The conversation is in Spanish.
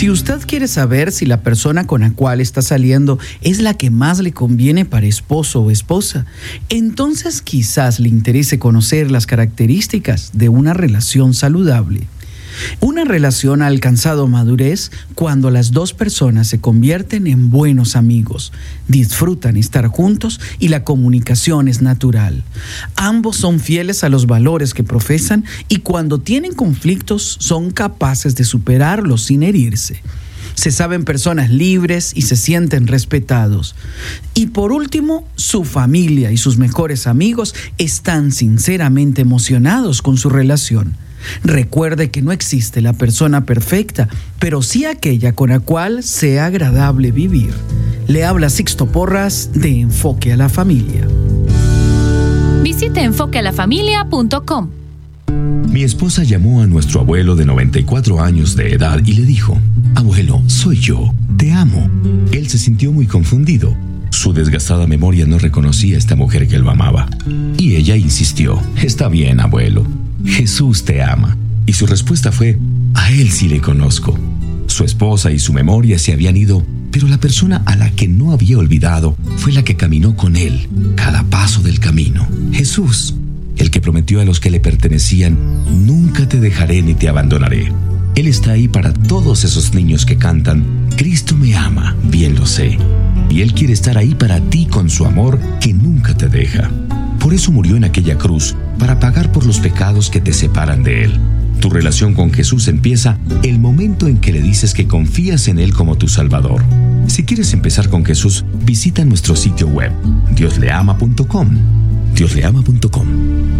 Si usted quiere saber si la persona con la cual está saliendo es la que más le conviene para esposo o esposa, entonces quizás le interese conocer las características de una relación saludable. Una relación ha alcanzado madurez cuando las dos personas se convierten en buenos amigos, disfrutan estar juntos y la comunicación es natural. Ambos son fieles a los valores que profesan y cuando tienen conflictos son capaces de superarlos sin herirse. Se saben personas libres y se sienten respetados. Y por último, su familia y sus mejores amigos están sinceramente emocionados con su relación. Recuerde que no existe la persona perfecta, pero sí aquella con la cual sea agradable vivir. Le habla Sixto Porras de Enfoque a la Familia. Visite enfoquealafamilia.com. Mi esposa llamó a nuestro abuelo de 94 años de edad y le dijo: «Abuelo, soy yo, te amo». Él se sintió muy confundido. Su desgastada memoria no reconocía a esta mujer que lo amaba. Y ella insistió: «Está bien, abuelo. Jesús te ama». Y su respuesta fue: «A él sí le conozco». Su esposa y su memoria se habían ido, pero la persona a la que no había olvidado fue la que caminó con él cada paso del camino: Jesús, el que prometió a los que le pertenecían: «Nunca te dejaré ni te abandonaré». Él está ahí para todos esos niños que cantan: «Cristo me ama, bien lo sé». Y Él quiere estar ahí para ti con su amor que nunca te deja. Por eso murió en aquella cruz, para pagar por los pecados que te separan de Él. Tu relación con Jesús empieza el momento en que le dices que confías en Él como tu Salvador. Si quieres empezar con Jesús, visita nuestro sitio web, diosleama.com. diosleama.com.